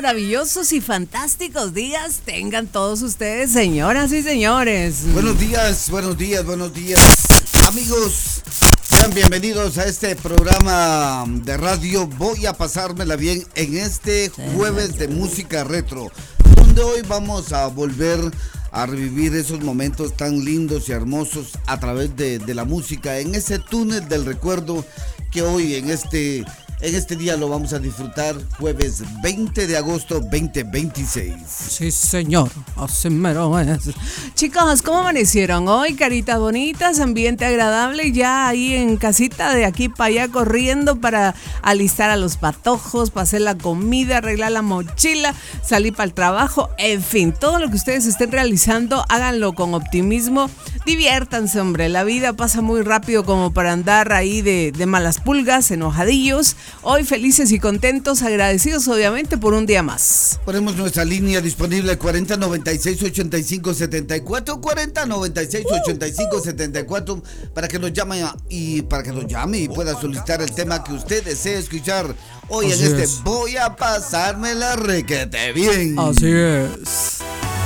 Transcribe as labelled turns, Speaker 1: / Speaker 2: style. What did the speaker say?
Speaker 1: maravillosos y fantásticos días tengan todos ustedes, señoras y señores.
Speaker 2: Buenos días, amigos. Sean bienvenidos a este programa de radio. Voy a pasármela bien en este jueves de música retro, donde hoy vamos a volver a revivir esos momentos tan lindos y hermosos a través de la música, en ese túnel del recuerdo que hoy en este día lo vamos a disfrutar, jueves 20 de agosto 2026.
Speaker 1: Sí, señor, así mero es. Chicos, ¿cómo amanecieron hoy? Caritas bonitas, ambiente agradable, ya ahí en casita, de aquí para allá corriendo para alistar a los patojos, para hacer la comida, arreglar la mochila, salir para el trabajo, en fin, todo lo que ustedes estén realizando, háganlo con optimismo, diviértanse, hombre, la vida pasa muy rápido como para andar ahí de malas pulgas, enojadillos. Hoy felices y contentos, agradecidos obviamente por un día más.
Speaker 2: Ponemos nuestra línea disponible 4096-8574, 4096-8574 para que nos llame y pueda solicitar el tema que usted desee escuchar hoy. Así en este es. Voy a pasármela requete bien.
Speaker 1: Así es.